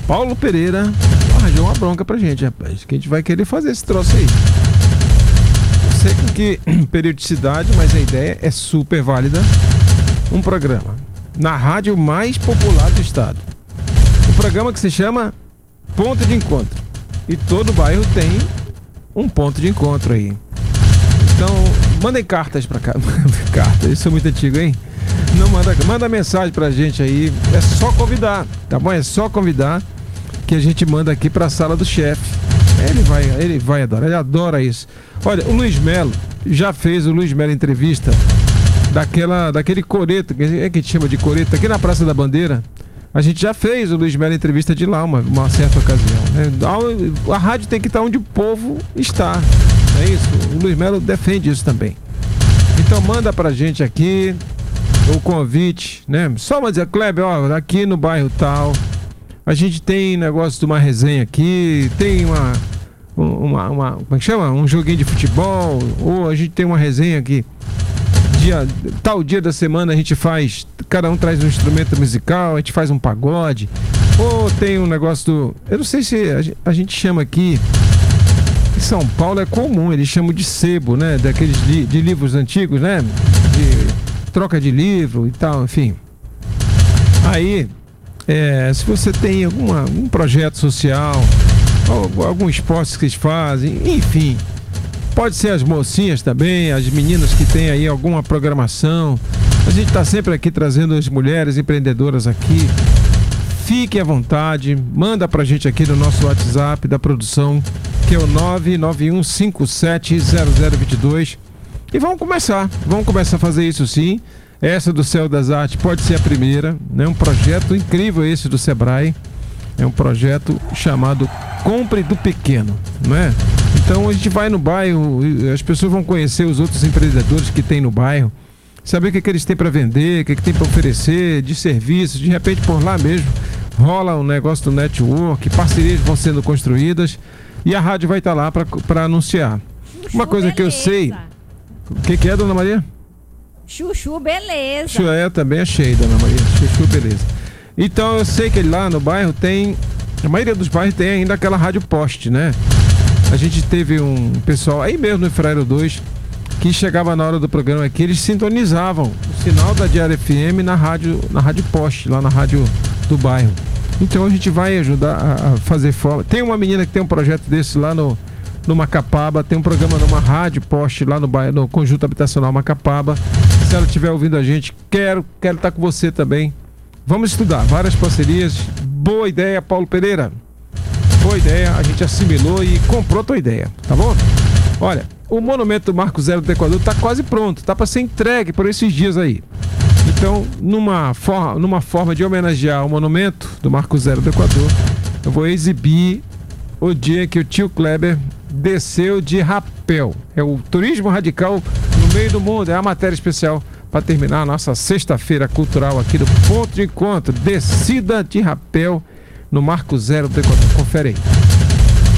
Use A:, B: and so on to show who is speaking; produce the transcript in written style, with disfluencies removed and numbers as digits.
A: Paulo Pereira arranjou uma bronca pra gente, rapaz. Que a gente vai querer fazer esse troço aí. Não sei com que periodicidade, mas a ideia é super válida. Um programa na rádio mais popular do estado. Um programa que se chama Ponto de Encontro. E todo bairro tem um ponto de encontro aí. Então, mandem cartas pra cá. Cartas, isso é muito antigo, hein? Não, manda mensagem pra gente aí. É só convidar, tá bom? É só convidar que a gente manda aqui pra sala do chefe. Ele vai adorar, ele adora isso. Olha, o Luiz Melo já fez o Luiz Melo entrevista daquele coreto, que a gente chama de coreto, aqui na Praça da Bandeira. A gente já fez o Luiz Melo entrevista de lá uma certa ocasião, né? A rádio tem que estar onde o povo está, não é isso? O Luiz Melo defende isso também. Então manda pra gente aqui o convite, né? Só uma dizer, Kleber, ó, aqui no bairro tal, a gente tem negócio de uma resenha aqui, tem como é que chama? Um joguinho de futebol, ou a gente tem uma resenha aqui. Tal dia da semana a gente faz, cada um traz um instrumento musical, a gente faz um pagode, ou tem um negócio eu não sei se a gente chama aqui, em São Paulo é comum, eles chamam de sebo, né, daqueles de livros antigos, né, de troca de livro e tal, enfim. Aí, se você tem algum projeto social, algum esporte que vocês fazem, enfim. Pode ser as mocinhas também, as meninas que têm aí alguma programação. A gente está sempre aqui trazendo as mulheres empreendedoras aqui. Fique à vontade, manda pra gente aqui no nosso WhatsApp da produção, que é o 991570022. E vamos começar a fazer isso sim. Essa do Céu das Artes pode ser a primeira, né? Um projeto incrível esse do Sebrae. É um projeto chamado Compre do Pequeno, não é? Então a gente vai no bairro, as pessoas vão conhecer os outros empreendedores que tem no bairro, saber o que eles têm para vender, o que tem para oferecer de serviço. De repente por lá mesmo rola um negócio do network, parcerias vão sendo construídas e a rádio vai estar lá para anunciar. Uma coisa que eu sei, o que é, dona Maria?
B: Chuchu Beleza.
A: Chuchu também achei, dona Maria, Chuchu Beleza. Então eu sei que lá no bairro tem, a maioria dos bairros tem ainda aquela rádio poste, né? A gente teve um pessoal aí mesmo no Freire 2 que chegava na hora do programa aqui, eles sintonizavam o sinal da Diário FM na rádio poste, lá na rádio do bairro. Então a gente vai ajudar a fazer forma. Tem uma menina que tem um projeto desse lá no Macapaba, tem um programa numa rádio poste lá no bairro, no Conjunto Habitacional Macapaba. Se ela estiver ouvindo a gente, quero estar com você também. Vamos estudar várias parcerias. Boa ideia, Paulo Pereira. Boa ideia, a gente assimilou e comprou a tua ideia, tá bom? Olha, o monumento do Marco Zero do Equador tá quase pronto, tá para ser entregue por esses dias aí. Então, numa forma de homenagear o monumento do Marco Zero do Equador, eu vou exibir o dia que o tio Kleber desceu de rapel. É o turismo radical no meio do mundo, é a matéria especial para terminar a nossa sexta-feira cultural aqui do Ponto de Encontro. Descida de rapel no Marco Zero do Equador. Confere aí.